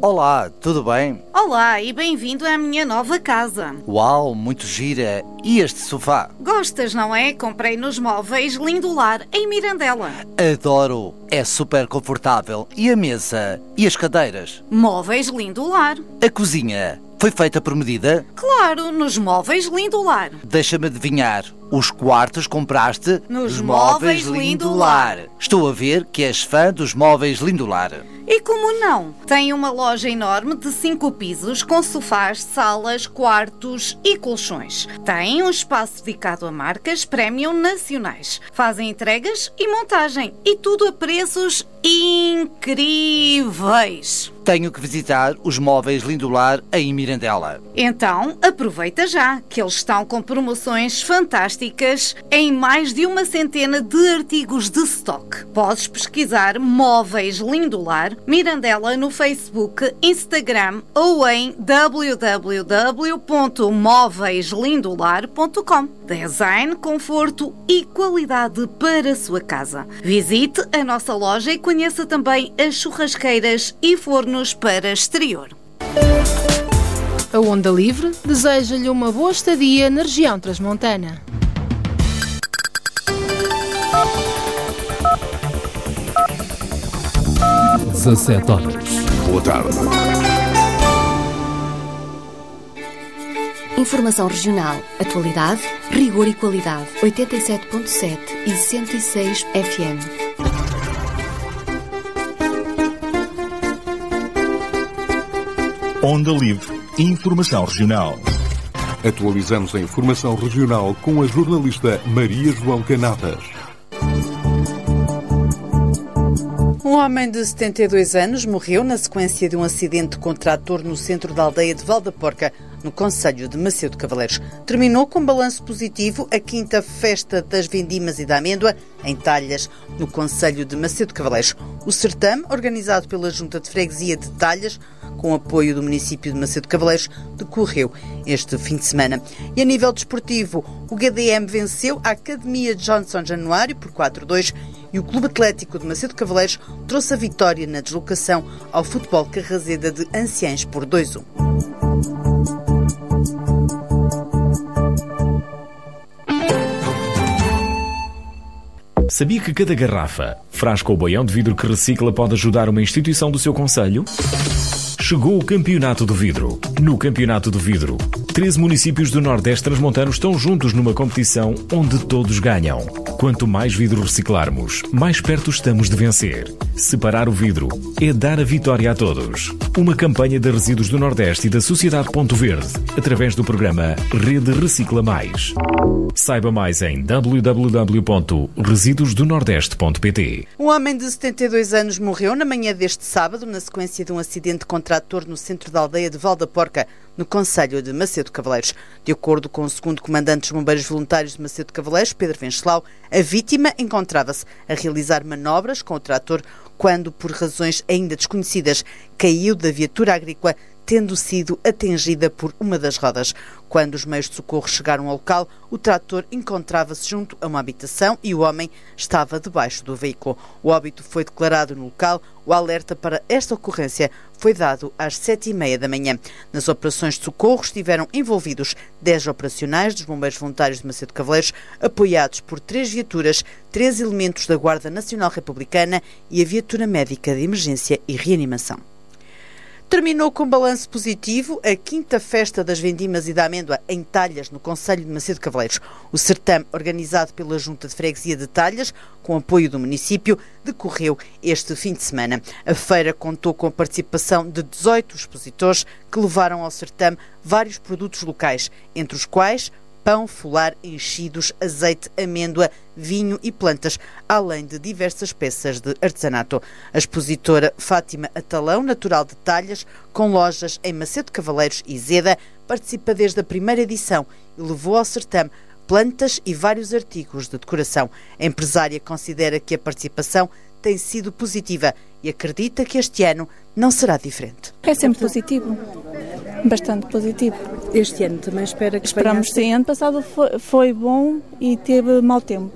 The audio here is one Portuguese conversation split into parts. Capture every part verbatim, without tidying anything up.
Olá, tudo bem? Olá e bem-vindo à minha nova casa. Uau, muito gira. E este sofá? Gostas, não é? Comprei nos móveis Lindolar, em Mirandela. Adoro. É super confortável. E a mesa? E as cadeiras? Móveis Lindolar. A cozinha? Foi feita por medida? Claro, nos móveis Lindolar. Deixa-me adivinhar. Os quartos compraste nos móveis Lindolar. Estou a ver que és fã dos móveis Lindolar. E como não? Tem uma loja enorme de cinco pisos com sofás, salas, quartos e colchões. Tem um espaço dedicado a marcas premium nacionais. Fazem entregas e montagem. E tudo a preços incríveis. Tenho que visitar os móveis Lindolar em Mirandela. Então, aproveita já, que eles estão com promoções fantásticas em mais de uma centena de artigos de stock. Podes pesquisar Móveis Lindolar Mirandela no Facebook, Instagram ou em w w w ponto móveis lindolar ponto com. Design, conforto e qualidade para a sua casa. Visite a nossa loja e conheça também as churrasqueiras e fornos para exterior. A Onda Livre deseja-lhe uma boa estadia na região transmontana. dezassete horas. Boa tarde. Informação regional, atualidade, rigor e qualidade. oitenta e sete ponto sete e cento e seis F M. Onda Livre. Informação regional. Atualizamos a informação regional com a jornalista Maria João Canadas. Um homem de setenta e dois anos morreu na sequência de um acidente com trator no centro da aldeia de Val da Porca, no concelho de Macedo de Cavaleiros. Terminou com balanço positivo a quinta Festa das Vindimas e da Amêndoa, em Talhas, no concelho de Macedo de Cavaleiros. O certame, organizado pela Junta de Freguesia de Talhas, com apoio do município de Macedo de Cavaleiros, decorreu este fim de semana. E a nível desportivo, o G D M venceu a Academia Johnson Januário por quatro a dois e o Clube Atlético de Macedo de Cavaleiros trouxe a vitória na deslocação ao Futebol Carraseda de Anciães por dois a um. Sabia que cada garrafa, frasco ou boião de vidro que recicla pode ajudar uma instituição do seu concelho? Chegou o Campeonato do Vidro. No Campeonato do Vidro, treze municípios do Nordeste transmontano estão juntos numa competição onde todos ganham. Quanto mais vidro reciclarmos, mais perto estamos de vencer. Separar o vidro é dar a vitória a todos. Uma campanha de Resíduos do Nordeste e da Sociedade Ponto Verde, através do programa Rede Recicla Mais. Saiba mais em w w w ponto resíduos do nordeste ponto p t. Um homem de setenta e dois anos morreu na manhã deste sábado na sequência de um acidente com trator no centro da aldeia de Val da Porca, no concelho de Macedo de Cavaleiros. De acordo com o segundo comandante dos bombeiros voluntários de Macedo de Cavaleiros, Pedro Venceslau, a vítima encontrava-se a realizar manobras com o trator quando, por razões ainda desconhecidas, caiu da viatura agrícola, tendo sido atingida por uma das rodas. Quando os meios de socorro chegaram ao local, o trator encontrava-se junto a uma habitação e o homem estava debaixo do veículo. O óbito foi declarado no local. O alerta para esta ocorrência foi dado às sete e meia da manhã. Nas operações de socorro estiveram envolvidos dez operacionais dos bombeiros voluntários de Macedo de Cavaleiros, apoiados por três viaturas, três elementos da Guarda Nacional Republicana e a viatura médica de emergência e reanimação. Terminou com balanço positivo a quinta Festa das Vindimas e da Amêndoa em Talhas, no concelho de Macedo de Cavaleiros. O certame, organizado pela Junta de Freguesia de Talhas, com apoio do município, decorreu este fim de semana. A feira contou com a participação de dezoito expositores que levaram ao certame vários produtos locais, entre os quais pão, folar, enchidos, azeite, amêndoa, vinho e plantas, além de diversas peças de artesanato. A expositora Fátima Atalão, natural de Talhas, com lojas em Macedo de Cavaleiros e Zeda, participa desde a primeira edição e levou ao certame plantas e vários artigos de decoração. A empresária considera que a participação tem sido positiva e acredita que este ano não será diferente. É sempre positivo, bastante positivo. Este ano também espera que Esperamos venha... sim, ano passado foi, foi bom e teve mau tempo.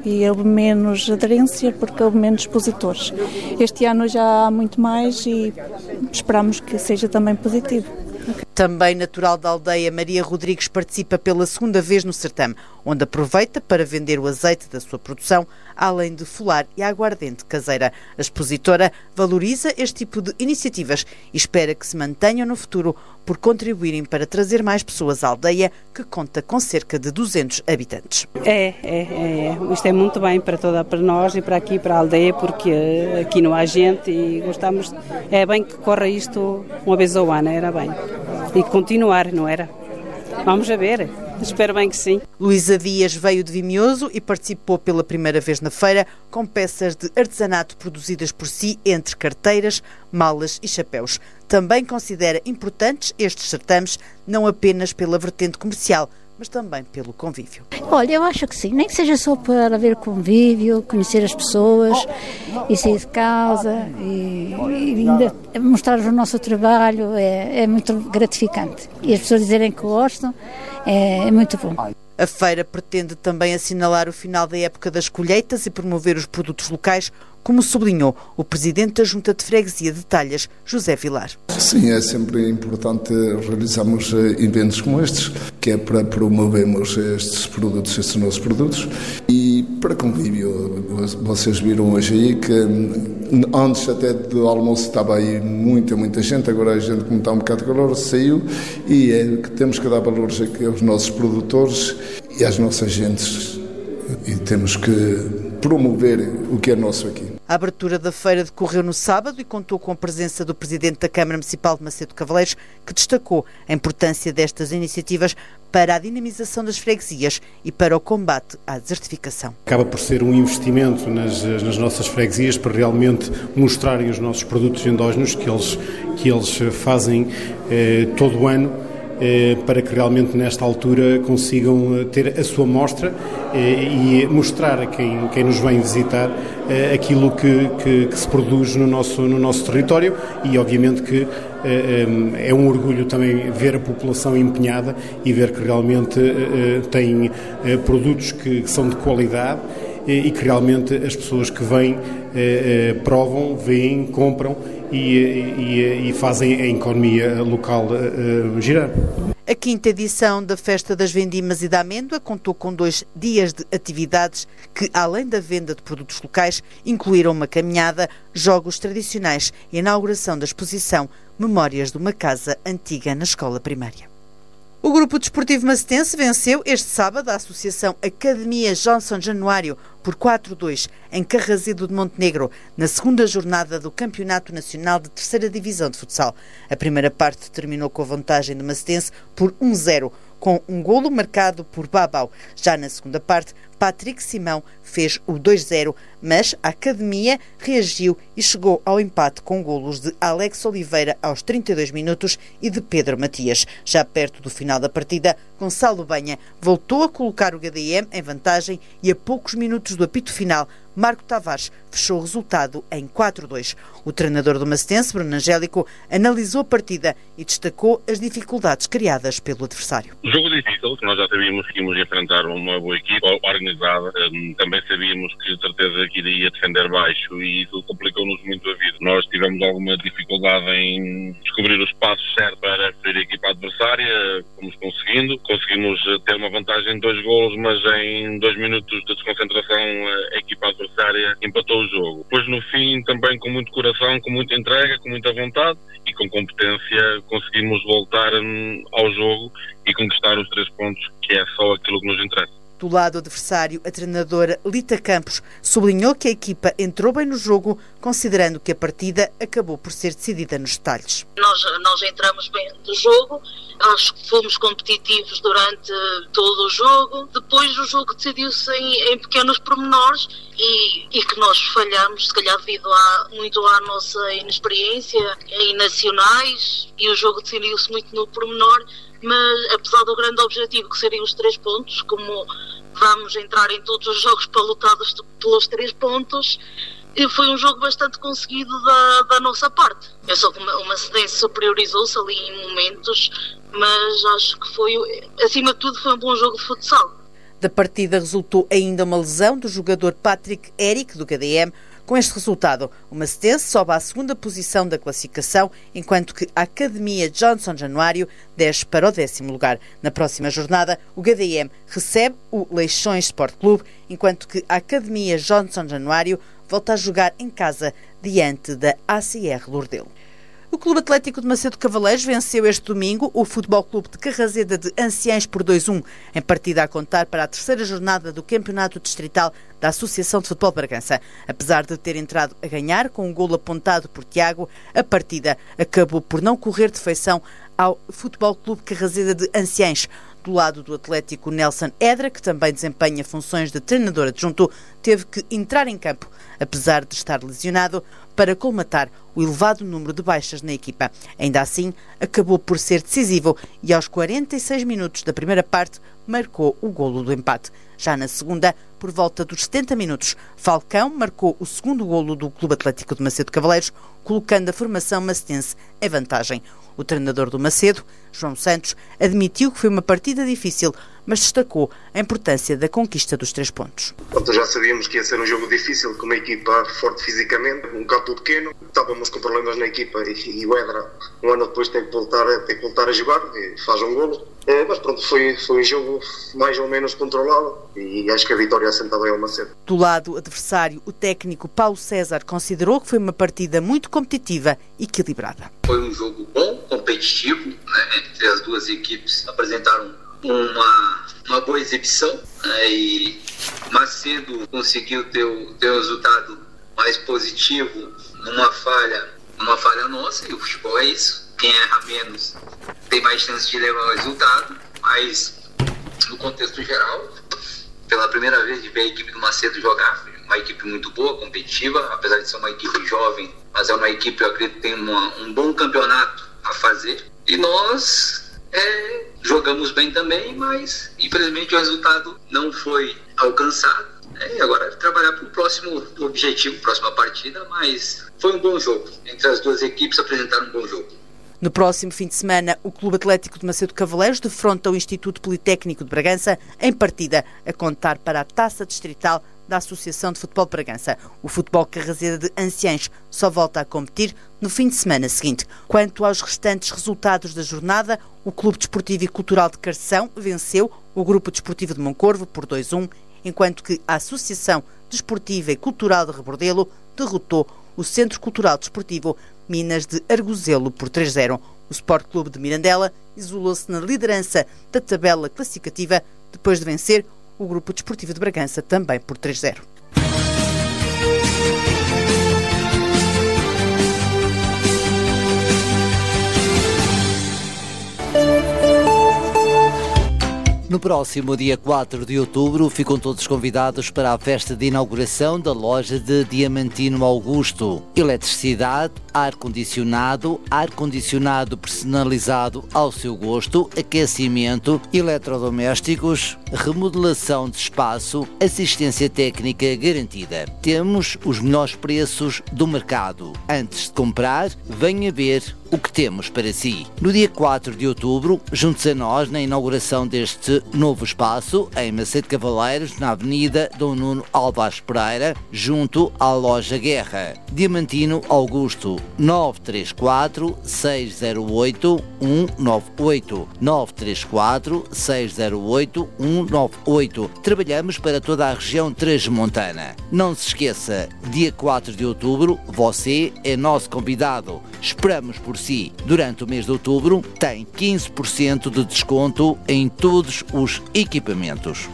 e houve menos aderência porque houve menos expositores. Este ano já há muito mais e esperamos que seja também positivo. Também natural da Aldeia, Maria Rodrigues participa pela segunda vez no certame, onde aproveita para vender o azeite da sua produção, além de folar e aguardente caseira. A expositora valoriza este tipo de iniciativas e espera que se mantenham no futuro por contribuírem para trazer mais pessoas à aldeia, que conta com cerca de duzentos habitantes. É, é, é. Isto é muito bem para toda, para nós e para aqui, para a aldeia, porque aqui não há gente e gostamos. É bem que corra isto uma vez ao ano, era bem. E continuar, não era? Vamos a ver. Espero bem que sim. Luísa Dias veio de Vimioso e participou pela primeira vez na feira com peças de artesanato produzidas por si, entre carteiras, malas e chapéus. Também considera importantes estes certames, não apenas pela vertente comercial, mas também pelo convívio. Olha, eu acho que sim, nem que seja só para ver convívio, conhecer as pessoas e sair de casa e, e ainda mostrar o nosso trabalho, é, é muito gratificante. E as pessoas dizerem que gostam, é, é muito bom. A feira pretende também assinalar o final da época das colheitas e promover os produtos locais, como sublinhou o presidente da Junta de Freguesia de Talhas, José Vilar. Sim, é sempre importante realizarmos eventos como estes, que é para promovermos estes produtos, estes nossos produtos, e para convívio. Vocês viram hoje aí que antes até do almoço estava aí muita, muita gente, agora a gente, como está um bocado de calor, saiu, e é que temos que dar valores aqui aos nossos produtores e às nossas gentes, e temos que promover o que é nosso aqui. A abertura da feira decorreu no sábado e contou com a presença do Presidente da Câmara Municipal de Macedo Cavaleiros, que destacou a importância destas iniciativas para a dinamização das freguesias e para o combate à desertificação. Acaba por ser um investimento nas, nas nossas freguesias para realmente mostrarem os nossos produtos endógenos que eles, que eles fazem eh, todo o ano, para que realmente nesta altura consigam ter a sua mostra e mostrar a quem, quem nos vem visitar aquilo que, que, que se produz no nosso, no nosso território, e obviamente que é um orgulho também ver a população empenhada e ver que realmente tem produtos que são de qualidade e que realmente as pessoas que vêm provam, veem, compram e, e, e fazem a economia local uh, girar. A quinta edição da Festa das Vindimas e da Amêndoa contou com dois dias de atividades que, além da venda de produtos locais, incluíram uma caminhada, jogos tradicionais e a inauguração da exposição Memórias de uma Casa Antiga na Escola Primária. O Grupo Desportivo Macetense venceu este sábado a Associação Academia Johnson Januário por quatro a dois em Carrazedo de Montenegro, na segunda jornada do Campeonato Nacional de Terceira Divisão de Futsal. A primeira parte terminou com a vantagem do Macetense por um a zero, com um golo marcado por Babau. Já na segunda parte, Patrick Simão fez o dois a zero, mas a Academia reagiu e chegou ao empate com golos de Alex Oliveira aos trinta e dois minutos e de Pedro Matias. Já perto do final da partida, Gonçalo Banha voltou a colocar o G D M em vantagem e a poucos minutos do apito final, Marco Tavares fechou o resultado em quatro a dois. O treinador do Macetense, Bruno Angélico, analisou a partida e destacou as dificuldades criadas pelo adversário. O jogo difícil, que nós já sabíamos que íamos enfrentar uma boa equipa organizada. Também sabíamos que, de certeza, que iria defender baixo e isso complicou-nos muito a vida. Nós tivemos alguma dificuldade em descobrir os passos certos para ferir a equipa adversária, fomos conseguindo. Conseguimos ter uma vantagem de dois golos, mas em dois minutos de desconcentração a equipa adversária empatou o jogo. Depois, no fim, também com muito coração, com muita entrega, com muita vontade e com competência, conseguimos voltar ao jogo e conquistar os três pontos, que é só aquilo que nos interessa. Do lado adversário, a treinadora Lita Campos sublinhou que a equipa entrou bem no jogo, considerando que a partida acabou por ser decidida nos detalhes. Nós, nós entramos bem no jogo, acho que fomos competitivos durante todo o jogo. Depois o jogo decidiu-se em, em pequenos pormenores e, e que nós falhamos, se calhar devido a, muito à nossa inexperiência em nacionais, e o jogo decidiu-se muito no pormenor. Mas apesar do grande objetivo que seriam os três pontos, como vamos entrar em todos os jogos para lutar dos, pelos três pontos, foi um jogo bastante conseguido da, da nossa parte. Eu sou que o Macedense superiorizou-se ali em momentos, mas acho que foi, acima de tudo, foi um bom jogo de futsal. Da partida resultou ainda uma lesão do jogador Patrick Eric, do G D M. Com este resultado, o Macedense sobe à segunda posição da classificação, enquanto que a Academia Johnson Januário desce para o décimo lugar. Na próxima jornada, o G D M recebe o Leixões Sport Clube, enquanto que a Academia Johnson Januário volta a jogar em casa diante da A C R Lourdelo. O Clube Atlético de Macedo Cavaleiros venceu este domingo o Futebol Clube de Carraseda de Anciães por dois a um, em partida a contar para a terceira jornada do Campeonato Distrital da Associação de Futebol de Bragança. Apesar de ter entrado a ganhar com um golo apontado por Tiago, a partida acabou por não correr de feição ao Futebol Clube Carraseda de Anciães. Do lado do Atlético, Nelson Edra, que também desempenha funções de treinador adjunto, teve que entrar em campo, apesar de estar lesionado, para colmatar o elevado número de baixas na equipa. Ainda assim, acabou por ser decisivo e aos quarenta e seis minutos da primeira parte marcou o golo do empate. Já na segunda, por volta dos setenta minutos, Falcão marcou o segundo golo do Clube Atlético de Macedo Cavaleiros, colocando a formação macedense em vantagem. O treinador do Macedo, João Santos, admitiu que foi uma partida difícil, mas destacou a importância da conquista dos três pontos. Já sabíamos que ia ser um jogo difícil, com uma equipa forte fisicamente, um campo pequeno, estávamos com problemas na equipa e, e o Edra, um ano depois, tem que voltar, tem que voltar a jogar e faz um golo. É, mas pronto, foi, foi um jogo mais ou menos controlado e acho que a vitória assentada é o Macedo. Do lado adversário, o técnico Paulo César considerou que foi uma partida muito competitiva e equilibrada. Foi um jogo bom, competitivo, né? Entre as duas equipes apresentaram uma, uma boa exibição, né? E Macedo conseguiu ter o, ter o resultado mais positivo numa falha, numa falha nossa, e o futebol é isso. Quem erra menos tem mais chance de levar o resultado, mas no contexto geral, pela primeira vez de ver a equipe do Macedo jogar, uma equipe muito boa, competitiva, apesar de ser uma equipe jovem, mas é uma equipe, eu acredito, que tem uma, um bom campeonato a fazer. E nós é, jogamos bem também, mas infelizmente o resultado não foi alcançado. É, agora trabalhar para o próximo objetivo, próxima partida, mas foi um bom jogo. Entre as duas equipes apresentaram um bom jogo. No próximo fim de semana, o Clube Atlético de Macedo Cavaleiros defronta o Instituto Politécnico de Bragança em partida a contar para a Taça Distrital da Associação de Futebol de Bragança. O Futebol Carraseda de Anciães só volta a competir no fim de semana seguinte. Quanto aos restantes resultados da jornada, o Clube Desportivo e Cultural de Carção venceu o Grupo Desportivo de Moncorvo por dois a um, enquanto que a Associação Desportiva e Cultural de Rebordelo derrotou o Centro Cultural Desportivo Minas de Arguzelo por três a zero. O Sport Clube de Mirandela isolou-se na liderança da tabela classificativa depois de vencer o Grupo Desportivo de Bragança também por três a zero. No próximo dia quatro de outubro, ficam todos convidados para a festa de inauguração da loja de Diamantino Augusto. Eletricidade, ar-condicionado, ar-condicionado personalizado ao seu gosto, aquecimento, eletrodomésticos, remodelação de espaço, assistência técnica garantida. Temos os melhores preços do mercado. Antes de comprar, venha ver o que temos para si. No dia quatro de outubro, junte-se a nós na inauguração deste novo espaço em Macedo Cavaleiros, na Avenida Dom Nuno Alves Pereira, junto à Loja Guerra. Diamantino Augusto, nove três quatro, seis zero oito, um nove oito, nove três quatro, seis zero oito, um nove oito. Trabalhamos para toda a região transmontana. Não se esqueça, dia quatro de outubro, você é nosso convidado. Esperamos por si. Durante o mês de outubro, tem quinze por cento de desconto em todos os equipamentos.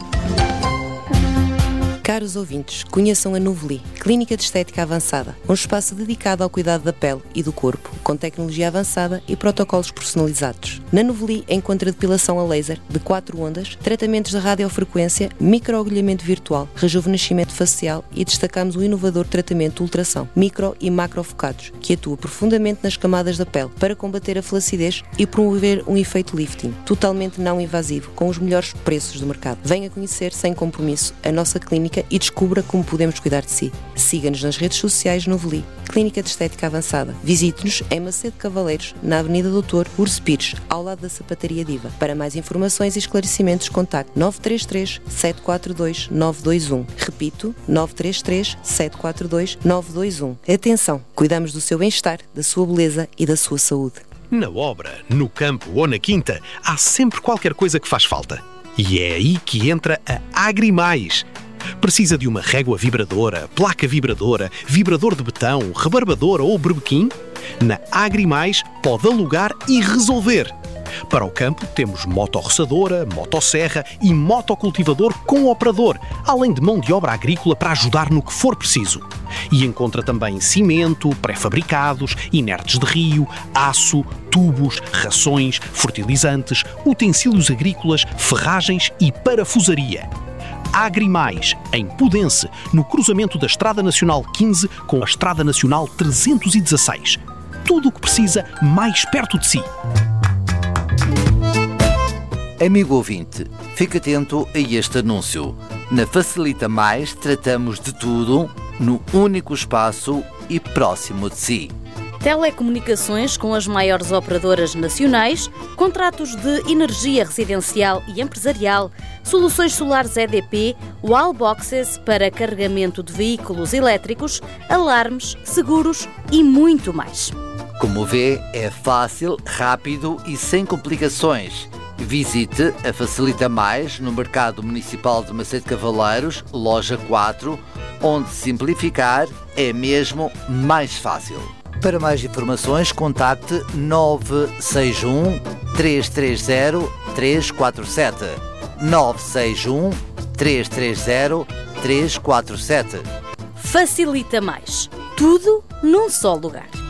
Caros ouvintes, conheçam a Nuveli, Clínica de Estética Avançada, um espaço dedicado ao cuidado da pele e do corpo, com tecnologia avançada e protocolos personalizados. Na Nuveli encontra depilação a laser de quatro ondas, tratamentos de radiofrequência, microagulhamento virtual, rejuvenescimento facial e destacamos o inovador tratamento de ultração, micro e macrofocados, que atua profundamente nas camadas da pele para combater a flacidez e promover um efeito lifting, totalmente não invasivo, com os melhores preços do mercado. Venha conhecer sem compromisso a nossa clínica e descubra como podemos cuidar de si. Siga-nos nas redes sociais Nuveli, Clínica de Estética Avançada. Visite-nos em Macedo Cavaleiros, na Avenida doutor Urso Pires, ao lado da Sapataria Diva. Para mais informações e esclarecimentos, contacte nove três três, sete quatro dois, nove dois um. Repito, nove três três, sete quatro dois, nove dois um. Atenção, cuidamos do seu bem-estar, da sua beleza e da sua saúde. Na obra, no campo ou na quinta, há sempre qualquer coisa que faz falta. E é aí que entra a Agrimais. Precisa de uma régua vibradora, placa vibradora, vibrador de betão, rebarbadora ou berbequim? Na Agrimais pode alugar e resolver. Para o campo temos motorroçadora, motosserra e motocultivador com operador, além de mão de obra agrícola para ajudar no que for preciso. E encontra também cimento, pré-fabricados, inertes de rio, aço, tubos, rações, fertilizantes, utensílios agrícolas, ferragens e parafusaria. Agrimais, em Pudense, no cruzamento da Estrada Nacional quinze com a Estrada Nacional trezentos e dezasseis. Tudo o que precisa mais perto de si. Amigo ouvinte, fique atento a este anúncio. Na Facilita Mais tratamos de tudo no único espaço e próximo de si. Telecomunicações com as maiores operadoras nacionais, contratos de energia residencial e empresarial, soluções solares E D P, wallboxes para carregamento de veículos elétricos, alarmes, seguros e muito mais. Como vê, é fácil, rápido e sem complicações. Visite a Facilita Mais no Mercado Municipal de Macedo Cavaleiros, loja quatro, onde simplificar é mesmo mais fácil. Para mais informações, contacte nove seis um, três três zero, três quatro sete. nove seis um, três três zero, três quatro sete. Facilita Mais. Tudo num só lugar.